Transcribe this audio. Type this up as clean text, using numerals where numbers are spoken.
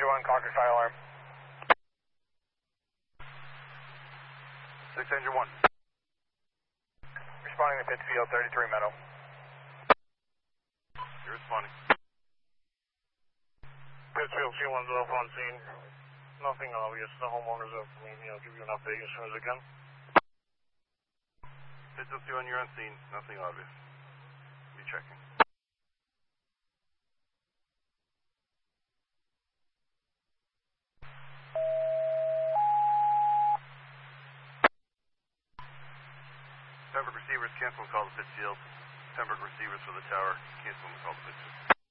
Engine 1, Concord fire alarm. 6 Engine 1. Responding to Pittsfield, 33 Meadow. You're responding. Pittsfield C1's off on scene. Nothing obvious. The homeowners have give you an update as soon as they can. Pittsfield C1, you're on scene. Nothing obvious. Be checking. Pembroke receivers, cancel and call to Pittsfield. Pembroke receivers for the tower, cancel and call to Pittsfield.